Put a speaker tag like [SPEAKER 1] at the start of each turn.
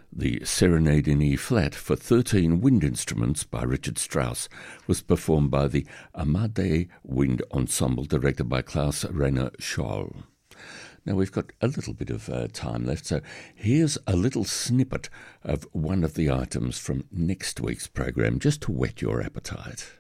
[SPEAKER 1] The Serenade in E-flat for 13 wind instruments by Richard Strauss was performed by the Amade Wind Ensemble, directed by Klaus Rainer Scholl. Now, we've got a little bit of time left, so here's a little snippet of one of the items from next week's program, just to whet your appetite.